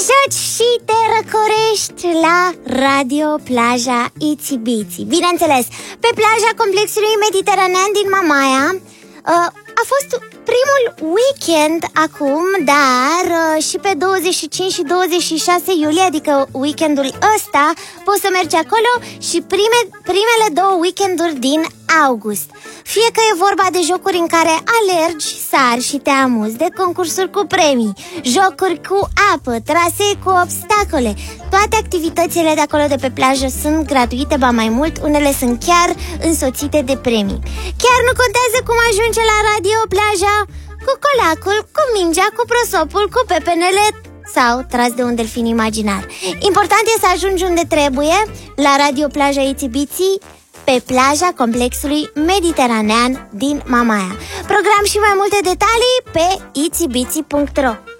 joci și te răcorești la Radio Plaja Itsy Bitsy. Bineînțeles, pe plaja complexului mediteranean din Mamaia. A fost primul weekend acum, dar și pe 25 și 26 iulie, adică weekendul ăsta, poți să mergi acolo și primele două weekenduri din august. Fie că e vorba de jocuri în care alergi, sari și te amuzi, de concursuri cu premii, jocuri cu apă, trasee cu obstacole. Toate activitățile de acolo de pe plajă sunt gratuite, ba mai mult, unele sunt chiar însoțite de premii. Chiar nu contează cum ajunge la Radio Plaja, cu colacul, cu mingea, cu prosopul, cu pepenele sau tras de un delfin imaginar. Important e să ajungi unde trebuie, la Radio Plaja Itsy Bitsy, pe plaja complexului mediteranean din Mamaia. Program și mai multe detalii pe itsybitsy.ro.